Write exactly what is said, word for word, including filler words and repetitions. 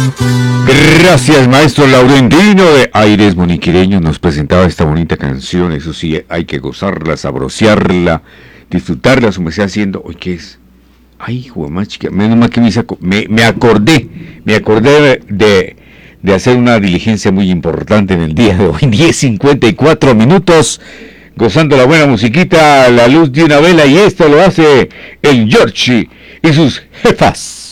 Gracias, maestro Laurentino de Aires Moniquireños. Nos presentaba esta bonita canción. Eso sí, hay que gozarla, saborearla, disfrutarla. Su me está haciendo. ¿Hoy qué es? Ay, hijo más chica. Menos mal que me, saco, me, me acordé. Me acordé de, de hacer una diligencia muy importante en el día de hoy. diez cincuenta y cuatro minutos. Gozando la buena musiquita a la luz de una vela. Y esto lo hace el Georgie y sus jefas.